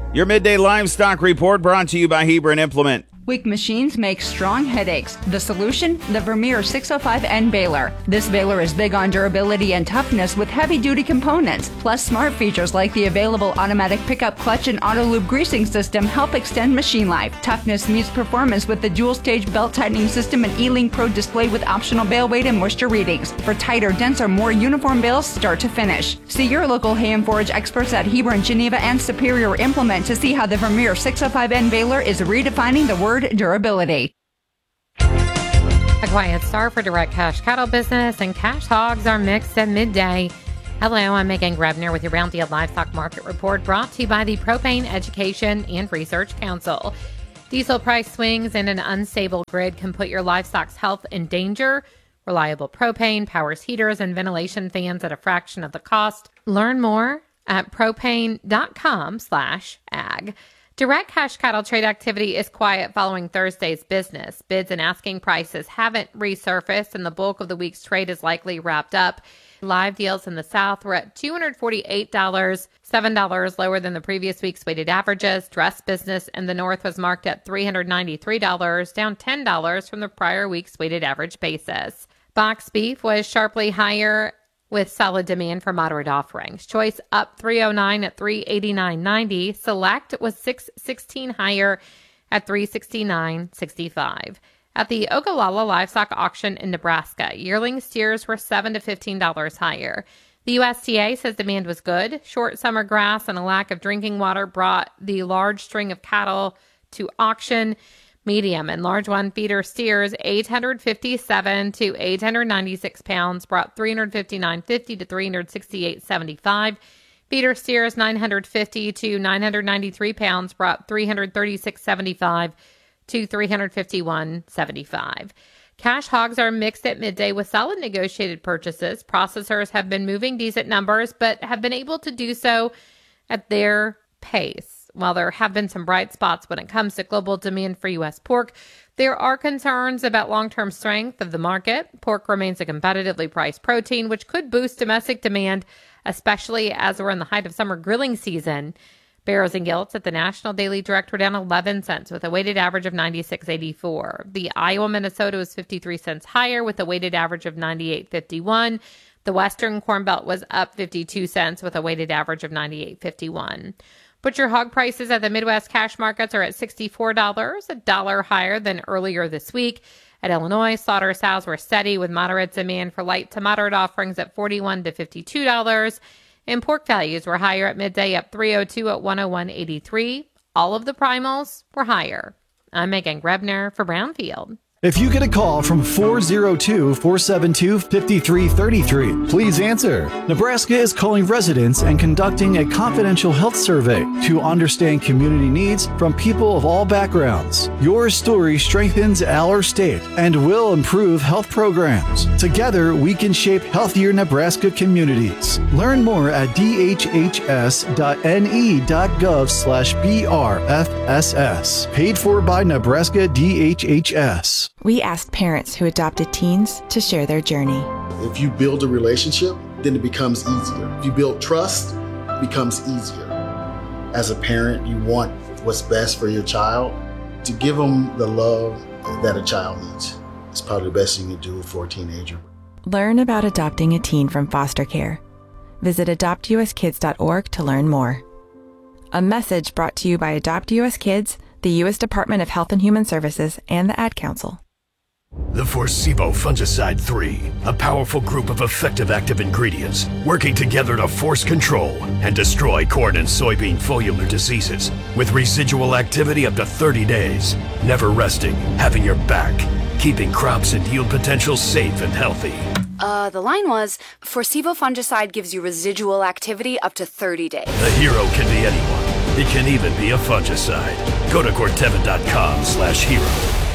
Your Midday Livestock Report brought to you by Hebron Implement. Weak machines make strong headaches. The solution? The Vermeer 605N baler. This baler is big on durability and toughness with heavy-duty components. Plus, smart features like the available automatic pickup clutch and auto-lube greasing system help extend machine life. Toughness meets performance with the dual-stage belt-tightening system and E-Link Pro display with optional bale weight and moisture readings. For tighter, denser, more uniform bales start to finish. See your local hay and forage experts at Hebron, Geneva, and Superior Implement to see how the Vermeer 605N baler is redefining the word durability. A quiet start for direct cash cattle business, and cash hogs are mixed at midday. Hello, I'm Megan Grebner with your Brownfield Livestock Market Report, brought to you by the Propane Education and Research Council. Diesel price swings and an unstable grid can put your livestock's health in danger. Reliable propane powers heaters and ventilation fans at a fraction of the cost. Learn more at propane.com/ag. Direct cash cattle trade activity is quiet following Thursday's business. Bids and asking prices haven't resurfaced, and the bulk of the week's trade is likely wrapped up. Live deals in the South were at $248, $7 lower than the previous week's weighted averages. Dress business in the North was marked at $393, down $10 from the prior week's weighted average basis. Box beef was sharply higher with solid demand for moderate offerings. Choice up $309 at $389.90. Select was $616 higher at $369.65. At the Ogallala Livestock Auction in Nebraska, yearling steers were $7 to $15 higher. The USDA says demand was good. Short summer grass and a lack of drinking water brought the large string of cattle to auction. Medium and large one feeder steers, 857 to 896 pounds, brought $359.50 to $368.75. Feeder steers, 950 to 993 pounds, brought $336.75 to $351.75. Cash hogs are mixed at midday with solid negotiated purchases. Processors have been moving decent numbers, but have been able to do so at their pace. While there have been some bright spots when it comes to global demand for U.S. pork, there are concerns about long-term strength of the market. Pork remains a competitively priced protein, which could boost domestic demand, especially as we're in the height of summer grilling season. Barrows and Gilts at the National Daily Direct were down 11 cents with a weighted average of 96.84. The Iowa Minnesota was 53 cents higher with a weighted average of 98.51. The Western Corn Belt was up 52 cents with a weighted average of 98.51. Butcher hog prices at the Midwest cash markets are at $64, $1 higher than earlier this week. At Illinois, slaughter sows were steady with moderate demand for light to moderate offerings at $41 to $52. And pork values were higher at midday, up $302 at $101.83. All of the primals were higher. I'm Megan Grebner for Brownfield. If you get a call from 402-472-5333, please answer. Nebraska is calling residents and conducting a confidential health survey to understand community needs from people of all backgrounds. Your story strengthens our state and will improve health programs. Together, we can shape healthier Nebraska communities. Learn more at dhhs.ne.gov/BRFSS. Paid for by Nebraska DHHS. We asked parents who adopted teens to share their journey. If you build a relationship, then it becomes easier. If you build trust, it becomes easier. As a parent, you want what's best for your child. To give them the love that a child needs. It's probably the best thing you can do for a teenager. Learn about adopting a teen from foster care. Visit adoptuskids.org to learn more. A message brought to you by Adopt US Kids, the U.S. Department of Health and Human Services, and the Ad Council. The Forcivo Fungicide 3, a powerful group of effective active ingredients working together to force control and destroy corn and soybean foliar diseases with residual activity up to 30 days, never resting, having your back, keeping crops and yield potential safe and healthy. The line was, Forcivo Fungicide gives you residual activity up to 30 days. A hero can be anyone. It can even be a fungicide. Go to Corteva.com/hero.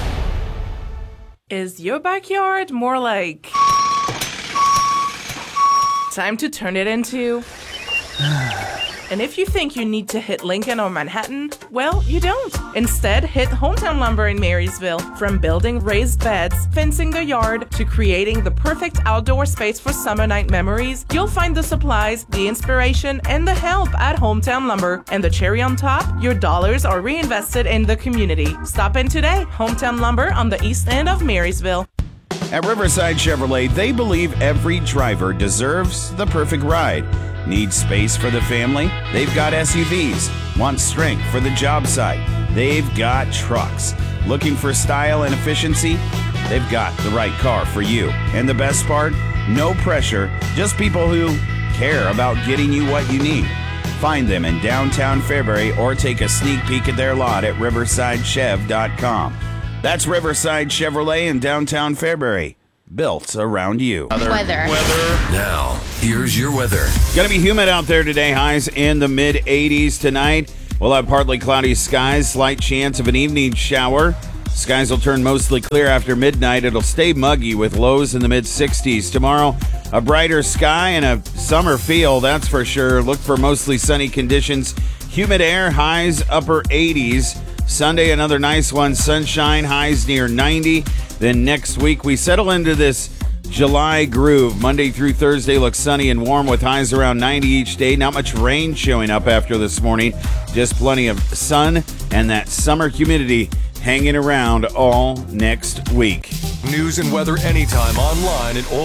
Is your backyard more like time to turn it into And if you think you need to hit Lincoln or Manhattan, well, you don't. Instead, hit Hometown Lumber in Marysville. From building raised beds, fencing the yard, to creating the perfect outdoor space for summer night memories, you'll find the supplies, the inspiration, and the help at Hometown Lumber. And the cherry on top, your dollars are reinvested in the community. Stop in today. Hometown Lumber on the east end of Marysville. At Riverside Chevrolet, they believe every driver deserves the perfect ride. Need space for the family? They've got SUVs. Want strength for the job site? They've got trucks. Looking for style and efficiency? They've got the right car for you. And the best part? No pressure, just people who care about getting you what you need. Find them in downtown Fairbury or take a sneak peek at their lot at riversidechev.com. That's Riverside Chevrolet in downtown Fairbury. Built around you. Weather. Now, here's your weather. Going to be humid out there today. Highs in the mid-80s tonight. We'll have partly cloudy skies. Slight chance of an evening shower. Skies will turn mostly clear after midnight. It'll stay muggy with lows in the mid-60s. Tomorrow, a brighter sky and a summer feel, that's for sure. Look for mostly sunny conditions. Humid air, highs upper 80s. Sunday, another nice one. Sunshine, highs near 90. Then next week, we settle into this July groove. Monday through Thursday looks sunny and warm with highs around 90 each day. Not much rain showing up after this morning. Just plenty of sun and that summer humidity hanging around all next week. News and weather anytime online at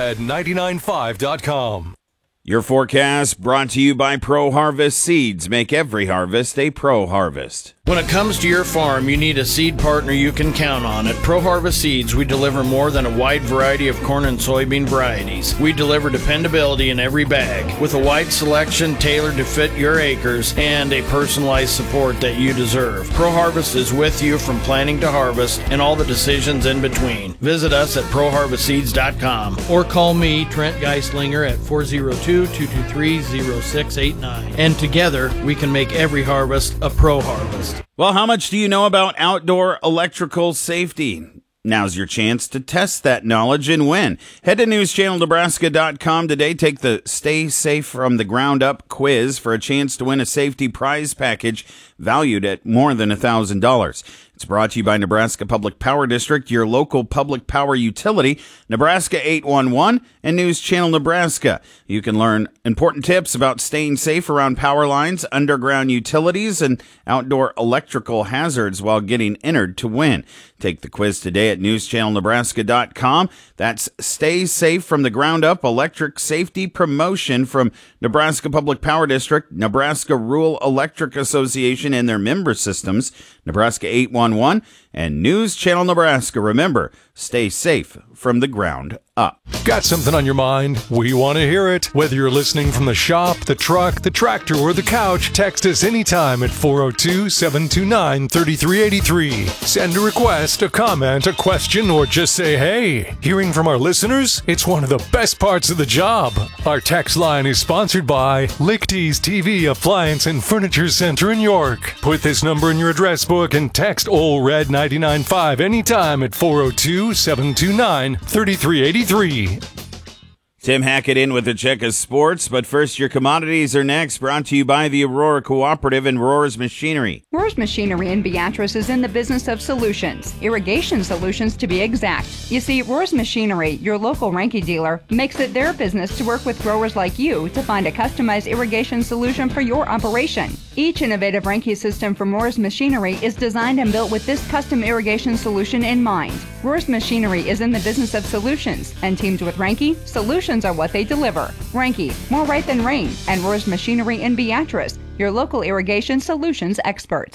allred995.com. Your forecast brought to you by Pro Harvest Seeds. Make every harvest a Pro Harvest. When it comes to your farm, you need a seed partner you can count on. At Pro Harvest Seeds, we deliver more than a wide variety of corn and soybean varieties. We deliver dependability in every bag, with a wide selection tailored to fit your acres and a personalized support that you deserve. Pro Harvest is with you from planting to harvest and all the decisions in between. Visit us at ProHarvestSeeds.com or call me, Trent Geislinger, at 402-223-0689. And together, we can make every harvest a Pro Harvest. Well, how much do you know about outdoor electrical safety? Now's your chance to test that knowledge and win. Head to newschannelnebraska.com today. Take the Stay Safe from the Ground Up quiz for a chance to win a safety prize package valued at more than $1,000. It's brought to you by Nebraska Public Power District, your local public power utility, Nebraska 811, and News Channel Nebraska. You can learn important tips about staying safe around power lines, underground utilities, and outdoor electrical hazards while getting entered to win. Take the quiz today at newschannelnebraska.com. That's Stay Safe from the Ground Up electric safety promotion from Nebraska Public Power District, Nebraska Rural Electric Association and their member systems, Nebraska 811, and News Channel Nebraska. Remember, stay safe from the ground up. Got something on your mind? We want to hear it. Whether you're listening from the shop, the truck, the tractor, or the couch, text us anytime at 402-729-3383. Send a request, a comment, a question, or just say hey. Hearing from our listeners? It's one of the best parts of the job. Our text line is sponsored by Lichty's TV Appliance and Furniture Center in York. Put this number in your address book and text OLRED995 anytime at 402-729-3383. Tim Hackett in with a check of sports, but first your commodities are next, brought to you by the Aurora Cooperative and Rohr's Machinery. Rohr's Machinery in Beatrice is in the business of solutions, irrigation solutions to be exact. You see, Rohr's Machinery, your local Ranke dealer, makes it their business to work with growers like you to find a customized irrigation solution for your operation. Each innovative Ranke system from Rohr's Machinery is designed and built with this custom irrigation solution in mind. Rohr's Machinery is in the business of solutions, and teamed with Ranke, solutions are what they deliver. Ranke, more right than rain, and Rohr's Machinery in Beatrice, your local irrigation solutions experts.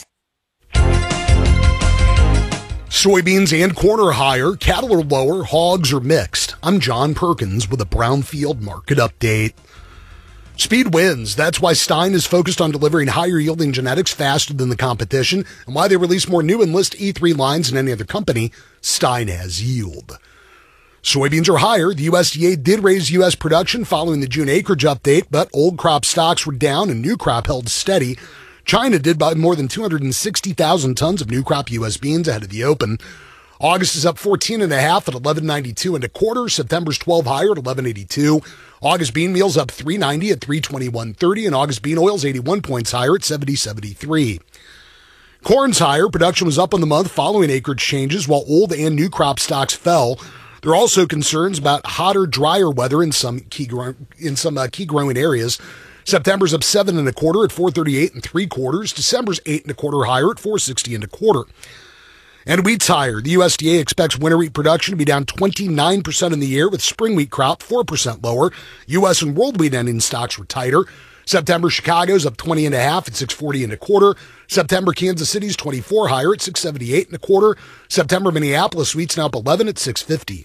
Soybeans and corn are higher, cattle are lower, hogs are mixed. I'm John Perkins with a Brownfield Market Update. Speed wins. That's why Stein is focused on delivering higher yielding genetics faster than the competition, and why they release more new Enlist E3 lines than any other company. Stein has yield. Soybeans are higher. The USDA did raise U.S. production following the June acreage update, but old crop stocks were down and new crop held steady. China did buy more than 260,000 tons of new crop U.S. beans ahead of the open. August is up 14.5 at 11.92 and a quarter. September's 12 higher at 11.82. August bean meal's up 3.90 at 321.30, and August bean oil's 81 points higher at 70.73. Corn's higher. Production was up on the month following acreage changes, while old and new crop stocks fell. There are also concerns about hotter, drier weather in some key growing areas. September's up 7.25 at 438 3/4. December's 8.25 higher at 460 1/4. And wheat's higher. The USDA expects winter wheat production to be down 29% in the year, with spring wheat crop 4% lower. U.S. and world wheat ending stocks were tighter. September Chicago's up 20.5 at 640 1/4. September Kansas City's 24 higher at 678 1/4. September Minneapolis wheat's now up 11 at 650.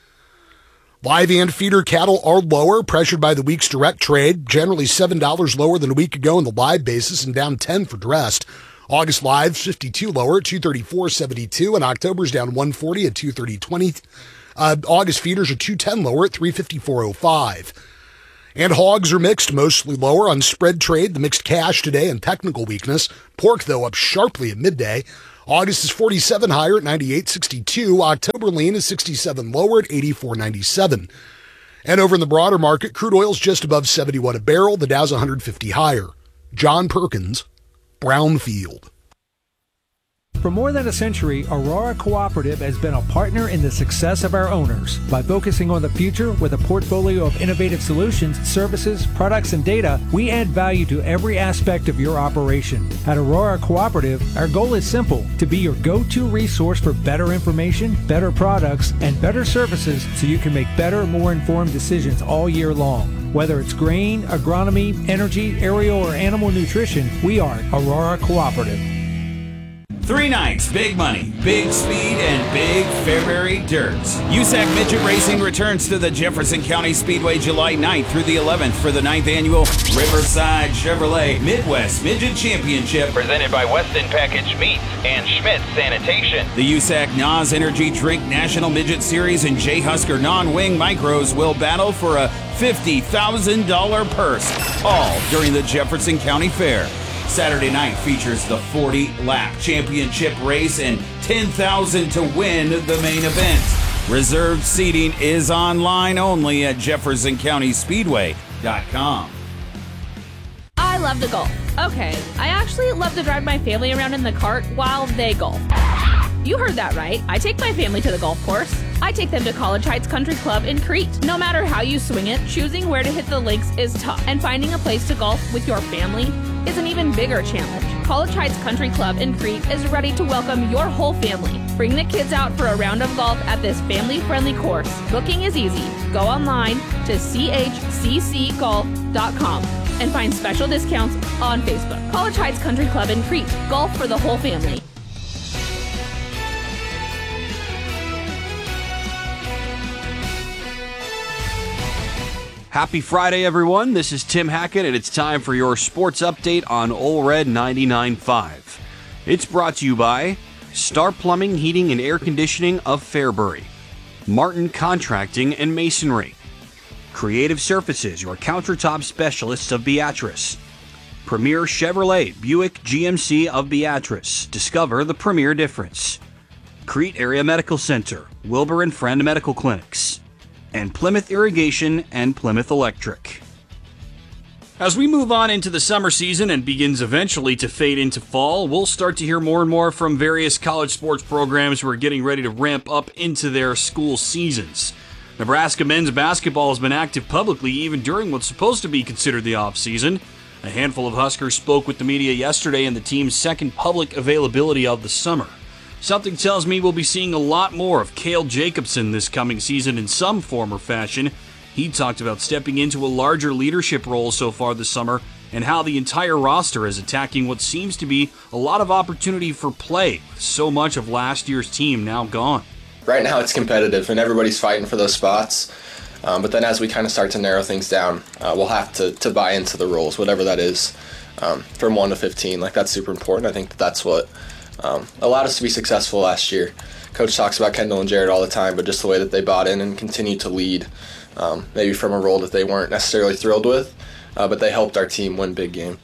Live and feeder cattle are lower, pressured by the week's direct trade, generally $7 lower than a week ago on the live basis and down 10 for dressed. August live's 52 lower at 234.72, and October's down 140 at 230.20. August feeders are 210 lower at 354.05. And hogs are mixed, mostly lower on spread trade, the mixed cash today, and technical weakness. Pork, though, up sharply at midday. August is 47 higher at 98.62. October lean is 67 lower at 84.97. And over in the broader market, crude oil's just above 71 a barrel. The Dow's 150 higher. John Perkins, Brownfield. For more than a century, Aurora Cooperative has been a partner in the success of our owners. By focusing on the future with a portfolio of innovative solutions, services, products, and data, we add value to every aspect of your operation. At Aurora Cooperative, our goal is simple: to be your go-to resource for better information, better products, and better services so you can make better, more informed decisions all year long. Whether it's grain, agronomy, energy, aerial, or animal nutrition, we are Aurora Cooperative. 3 nights, big money, big speed, and big Fairbury Dirts. USAC Midget Racing returns to the Jefferson County Speedway July 9th through the 11th for the 9th annual Riverside Chevrolet Midwest Midget Championship. Presented by Weston Package Meats and Schmidt Sanitation. The USAC NOS Energy Drink National Midget Series and J. Husker Non-Wing Micros will battle for a $50,000 purse, all during the Jefferson County Fair. Saturday night features the 40-lap championship race and $10,000 to win the main event. Reserved seating is online only at JeffersonCountySpeedway.com. I love to golf. Okay, I actually love to drive my family around in the cart while they golf. You heard that right. I take my family to the golf course. I take them to College Heights Country Club in Crete. No matter how you swing it, choosing where to hit the links is tough, and finding a place to golf with your family is an even bigger challenge. College Heights Country Club in Crete is ready to welcome your whole family. Bring the kids out for a round of golf at this family-friendly course. Booking is easy. Go online to chccgolf.com and find special discounts on Facebook. College Heights Country Club in Crete. Golf for the whole family. Happy Friday, everyone. This is Tim Hackett, and it's time for your sports update on Ole Red 99.5. It's brought to you by Star Plumbing, Heating, and Air Conditioning of Fairbury, Martin Contracting and Masonry, Creative Surfaces, your countertop specialists of Beatrice, Premier Chevrolet Buick GMC of Beatrice. Discover the premier difference. Crete Area Medical Center, Wilbur and Friend Medical Clinics, and Plymouth Irrigation and Plymouth Electric. As we move on into the summer season and begins eventually to fade into fall, we'll start to hear more and more from various college sports programs who are getting ready to ramp up into their school seasons. Nebraska men's basketball has been active publicly even during what's supposed to be considered the off-season. A handful of Huskers spoke with the media yesterday in the team's second public availability of the summer. Something tells me we'll be seeing a lot more of Cale Jacobson this coming season in some form or fashion. He talked about stepping into a larger leadership role so far this summer and how the entire roster is attacking what seems to be a lot of opportunity for play, with so much of last year's team now gone. Right now it's competitive and everybody's fighting for those spots. But then as we kind of start to narrow things down, we'll have to buy into the roles, whatever that is, from 1 to 15. Like, that's super important. I think that's what allowed us to be successful last year. Coach talks about Kendall and Jared all the time, but just the way that they bought in and continued to lead, maybe from a role that they weren't necessarily thrilled with, but they helped our team win big game.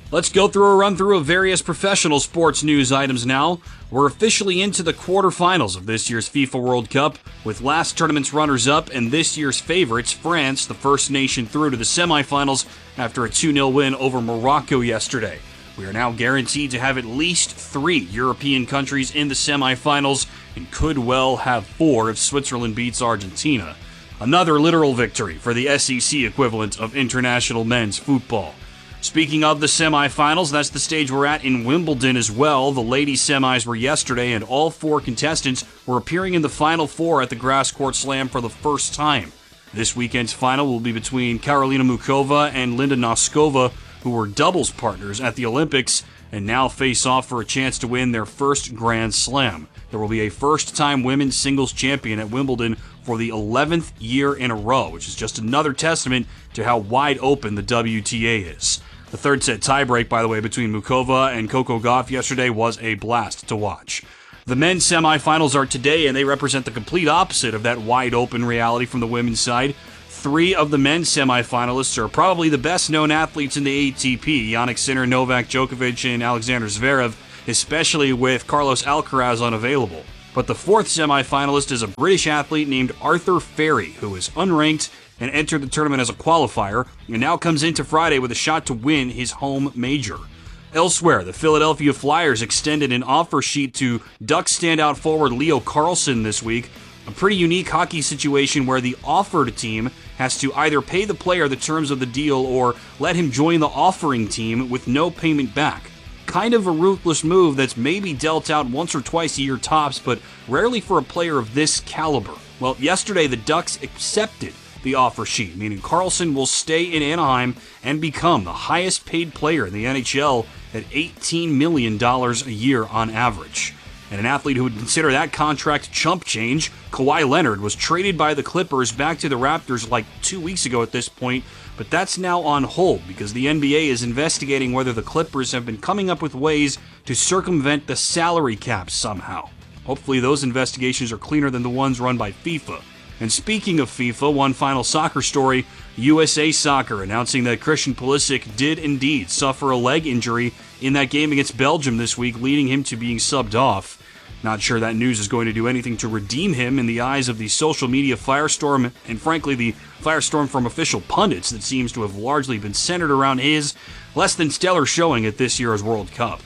Let's go through a run-through of various professional sports news items now. We're officially into the quarterfinals of this year's FIFA World Cup, with last tournament's runners-up and this year's favorites, France, the first nation through to the semifinals after a 2-0 win over Morocco yesterday. We are now guaranteed to have at least 3 European countries in the semifinals and could well have 4 if Switzerland beats Argentina. Another literal victory for the SEC equivalent of international men's football. Speaking of the semifinals, that's the stage we're at in Wimbledon as well. The ladies' semis were yesterday, and all 4 contestants were appearing in the Final Four at the Grass Court Slam for the first time. This weekend's final will be between Karolina Muchova and Linda Noskova, who were doubles partners at the Olympics and now face off for a chance to win their first Grand Slam. There will be a first-time women's singles champion at Wimbledon for the 11th year in a row, which is just another testament to how wide open the WTA is. The third set tiebreak, by the way, between Muchova and Coco Gauff yesterday was a blast to watch. The men's semifinals are today, and they represent the complete opposite of that wide open reality from the women's side. 3 of the men's semifinalists are probably the best-known athletes in the ATP, Jannik Sinner, Novak Djokovic, and Alexander Zverev, especially with Carlos Alcaraz unavailable. But the 4th semifinalist is a British athlete named Arthur Ferry, who is unranked and entered the tournament as a qualifier, and now comes into Friday with a shot to win his home major. Elsewhere, the Philadelphia Flyers extended an offer sheet to Ducks standout forward Leo Carlsson this week, a pretty unique hockey situation where the offered team has to either pay the player the terms of the deal or let him join the offering team with no payment back. Kind of a ruthless move that's maybe dealt out once or twice a year tops, but rarely for a player of this caliber. Well, yesterday the Ducks accepted the offer sheet, meaning Carlsson will stay in Anaheim and become the highest paid player in the NHL at $18 million a year on average. And an athlete who would consider that contract chump change, Kawhi Leonard, was traded by the Clippers back to the Raptors like 2 weeks ago at this point, but that's now on hold because the NBA is investigating whether the Clippers have been coming up with ways to circumvent the salary cap somehow. Hopefully those investigations are cleaner than the ones run by FIFA. And speaking of FIFA, one final soccer story, USA Soccer announcing that Christian Pulisic did indeed suffer a leg injury in that game against Belgium this week, leading him to being subbed off. Not sure that news is going to do anything to redeem him in the eyes of the social media firestorm, and frankly the firestorm from official pundits that seems to have largely been centered around his less than stellar showing at this year's World Cup.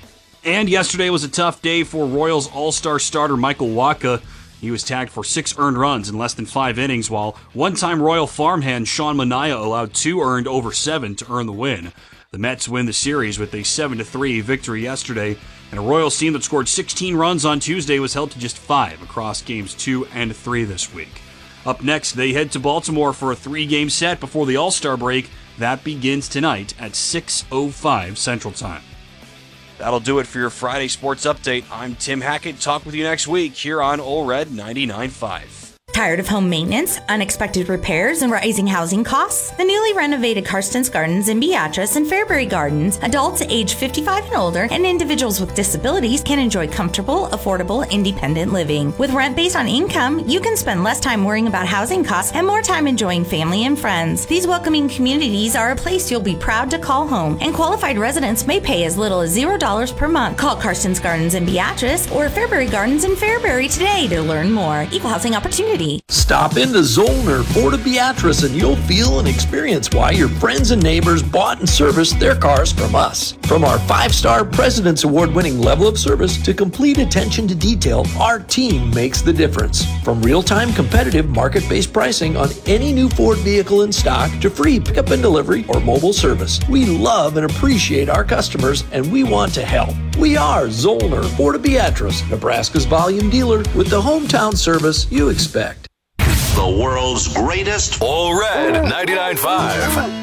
And yesterday was a tough day for Royals All-Star starter Michael Wacha. He was tagged for 6 earned runs in less than 5 innings, while one-time Royal farmhand Sean Manaea allowed 2 earned over 7 to earn the win. The Mets win the series with a 7-3 victory yesterday, and a Royals team that scored 16 runs on Tuesday was held to just 5 across games 2 and 3 this week. Up next, they head to Baltimore for a 3-game set before the All-Star break. That begins tonight at 6:05 Central Time. That'll do it for your Friday Sports Update. I'm Tim Hackett. Talk with you next week here on Ole Red 99.5. Tired of home maintenance, unexpected repairs, and rising housing costs? The newly renovated Karsten's Gardens in Beatrice and Fairbury Gardens, adults age 55 and older, and individuals with disabilities can enjoy comfortable, affordable, independent living. With rent based on income, you can spend less time worrying about housing costs and more time enjoying family and friends. These welcoming communities are a place you'll be proud to call home, and qualified residents may pay as little as $0 per month. Call Karsten's Gardens in Beatrice or Fairbury Gardens in Fairbury today to learn more. Equal housing opportunity. Stop into Zollner Ford of Beatrice and you'll feel and experience why your friends and neighbors bought and serviced their cars from us. From our 5-star President's Award-winning level of service to complete attention to detail, our team makes the difference. From real-time competitive market-based pricing on any new Ford vehicle in stock to free pickup and delivery or mobile service, we love and appreciate our customers and we want to help. We are Zollner Ford of Beatrice, Nebraska's volume dealer with the hometown service you expect. The world's greatest Ole Red 99.5.